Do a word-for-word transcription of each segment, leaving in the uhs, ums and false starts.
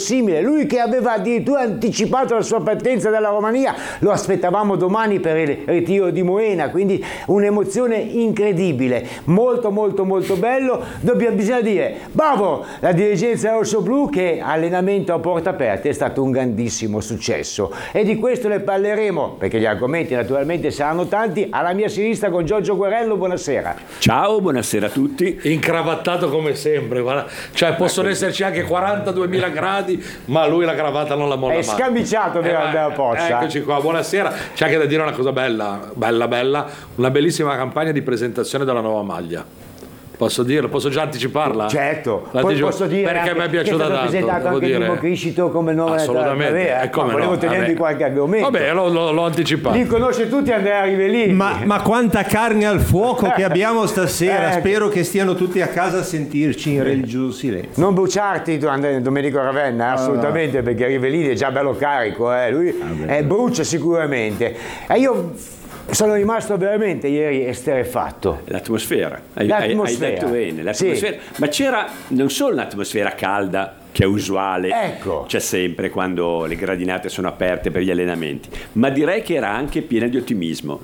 simile, lui che aveva addirittura anticipato la sua partenza dalla Romania, lo aspettavamo domani per il ritiro di Moena, quindi un'emozione incredibile, molto molto molto bello. Dobbiamo, bisogna dire bravo la dirigenza rossoblu, che allenamento a porta aperte è stato un grandissimo successo, e di questo ne parleremo perché gli argomenti naturalmente saranno tanti. Alla mia sinistra con Giorgio Guerello, buonasera. Ciao, buonasera a tutti. Incravattato come sempre, guarda. Cioè possono esserci anche quarantaduemila gradi, ma lui la cravatta non la molla mai. È scamiciato per eh, andare a Pozza. Eccoci qua, buonasera. C'è anche da dire una cosa bella, bella bella, una bellissima campagna di presentazione della nuova maglia. Posso dirlo? Posso già anticiparla? Certo, La poi anticipo, posso dire perché mi è piaciuta tanto. È stato presentato anche dire. Dimo Criscito come nuovo assolutamente, e come volevo no, tenervi vabbè. qualche argomento. Vabbè, l'ho, l'ho, l'ho anticipato. Li conosce tutti Andrea Rivellini. Ma, ma quanta carne al fuoco che abbiamo stasera. Eh, Spero che stiano tutti a casa a sentirci in religioso silenzio. Non bruciarti, Domenico Ravenna, assolutamente, no, no. Perché Rivellini è già bello carico, eh. Lui ah, eh, brucia sicuramente. E io sono rimasto veramente ieri esterefatto. L'atmosfera, hai, l'atmosfera. hai detto bene, l'atmosfera. Sì. Ma c'era non solo un'atmosfera calda, che è usuale, ecco. C'è sempre quando le gradinate sono aperte per gli allenamenti, ma direi che era anche piena di ottimismo.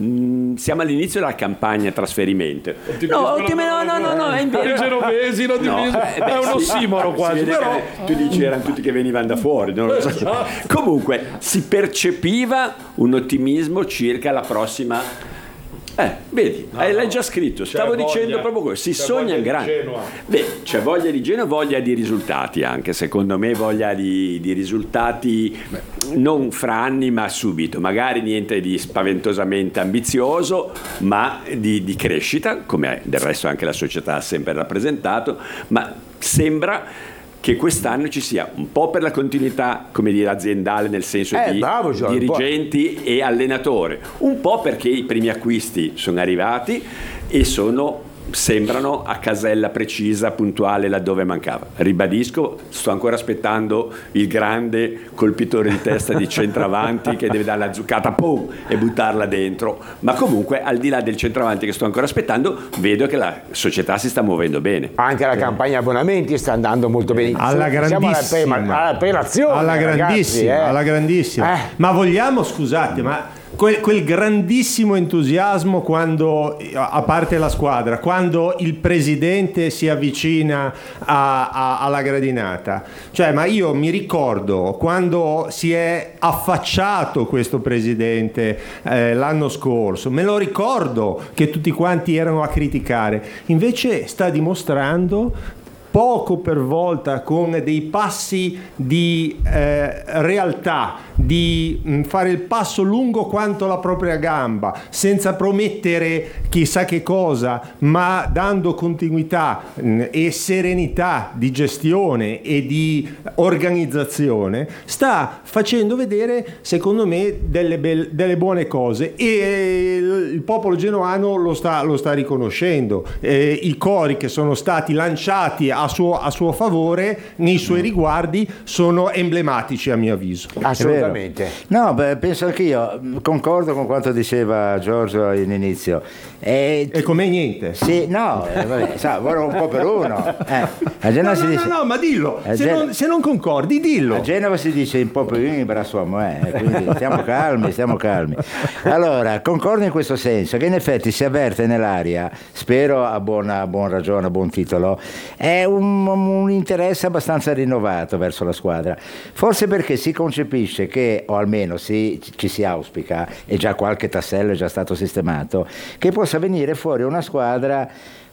Siamo all'inizio della campagna trasferimento. Ottimismo, no, ottimi, no, no, no, no, è in I genovesi, l'ottimismo, no, eh, beh, è un ossimoro sì, quasi. Però... tu dici erano tutti che venivano da fuori, non lo so. Comunque si percepiva un ottimismo circa la prossima. Eh, vedi, no, l'hai no. già scritto, stavo c'è dicendo voglia, proprio questo, si sogna in grande. Genoa. Beh, c'è voglia di Genoa, voglia di risultati anche, secondo me voglia di, di risultati Beh. non fra anni ma subito, magari niente di spaventosamente ambizioso, ma di, di crescita, come del resto anche la società ha sempre rappresentato, ma sembra che quest'anno ci sia un po' per la continuità, come dire, aziendale nel senso eh, di bravo, Giorgio, dirigenti e allenatore, un po' perché i primi acquisti sono arrivati e sono sembrano a casella precisa, puntuale laddove mancava. Ribadisco, sto ancora aspettando il grande colpitore di testa di centravanti che deve dare la zuccata pum, e buttarla dentro, ma comunque al di là del centravanti che sto ancora aspettando, vedo che la società si sta muovendo bene. Anche la campagna abbonamenti sta andando molto bene. Alla grandissima, alla, prema, alla prelazione, alla grandissima, ragazzi, eh. alla grandissima. Eh. Ma vogliamo, scusate, ma Quel, quel grandissimo entusiasmo quando, a parte la squadra, quando il presidente si avvicina a, a, alla gradinata, cioè, ma io mi ricordo quando si è affacciato questo presidente eh, l'anno scorso, me lo ricordo che tutti quanti erano a criticare, invece sta dimostrando poco per volta, con dei passi di eh, realtà, di mh, fare il passo lungo quanto la propria gamba, senza promettere chissà che cosa, ma dando continuità mh, e serenità di gestione e di organizzazione, sta facendo vedere, secondo me, delle, be- delle buone cose, e il popolo genoano lo sta, lo sta riconoscendo. Eh, i cori che sono stati lanciati a suo, a suo favore nei suoi riguardi sono emblematici, a mio avviso. Assolutamente. No, beh, penso anch'io, concordo con quanto diceva Giorgio all'inizio. E, e come niente. Sì, no, eh, vabbè, sa, un po' per uno. Eh, a Genova no, si no, dice, no, no, ma dillo, se, Gen- non, se non concordi, dillo. A Genova si dice un po' per uno in braccio uomo, eh, quindi stiamo calmi, stiamo calmi. Allora, concordo in questo senso, che in effetti si avverte nell'aria, spero a buona, a buon ragione, a buon titolo, è un, un interesse abbastanza rinnovato verso la squadra, forse perché si concepisce che, o almeno si, ci si auspica, e già qualche tassello è già stato sistemato, che possa venire fuori una squadra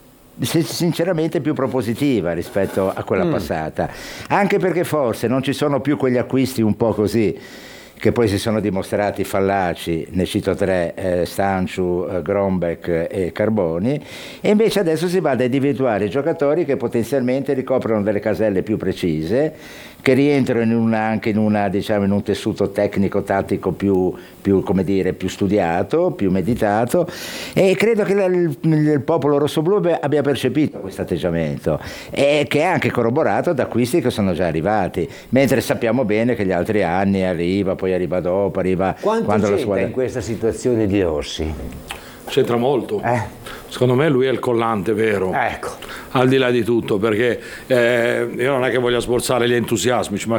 sinceramente più propositiva rispetto a quella mm. passata, anche perché forse non ci sono più quegli acquisti un po' così che poi si sono dimostrati fallaci, ne cito tre, eh, Stanciu, eh, Grombeck e Carboni, e invece adesso si va ad individuare giocatori che potenzialmente ricoprono delle caselle più precise, che rientrano in una, anche in, una, diciamo, in un tessuto tecnico tattico più, più, come dire, più studiato, più meditato, e credo che il, il popolo rossoblu abbia percepito questo atteggiamento, e che è anche corroborato da acquisti che sono già arrivati, mentre sappiamo bene che gli altri anni arriva, poi arriva dopo, arriva quanto quando la squadra... in questa situazione di Rossi? C'entra molto. Eh. Secondo me lui è il collante vero, ecco, al di là di tutto, perché eh, io non è che voglio smorzare gli entusiasmi, ma